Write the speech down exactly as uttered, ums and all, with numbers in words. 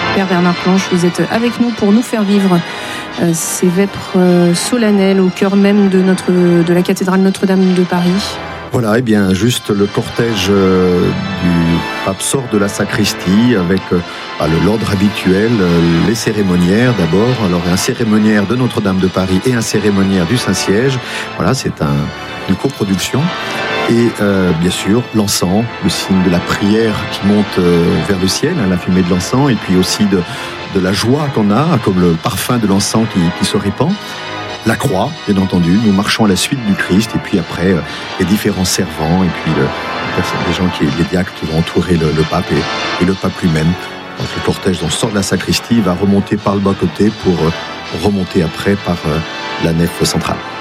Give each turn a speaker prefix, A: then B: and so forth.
A: Père Bernard Planche, vous êtes avec nous pour nous faire vivre euh, ces vêpres euh, solennelles au cœur même de, notre, de la cathédrale Notre-Dame de Paris.
B: Voilà, et bien juste le cortège euh, du pape sort de la sacristie avec euh, bah, le l'ordre habituel, euh, les cérémoniaires d'abord, alors un cérémoniaire de Notre-Dame de Paris et un cérémoniaire du Saint-Siège. Voilà, c'est un, une coproduction. Et euh, bien sûr, l'encens, le signe de la prière qui monte euh, vers le ciel, hein, la fumée de l'encens, et puis aussi de, de la joie qu'on a, comme le parfum de l'encens qui, qui se répand. La croix, bien entendu, nous marchons à la suite du Christ, et puis après, euh, les différents servants, et puis le, les gens, qui, les diacres qui vont entourer le, le pape et, et le pape lui-même. Donc le cortège donc, sort de la sacristie, va remonter par le bas-côté pour euh, remonter après par euh, la nef centrale.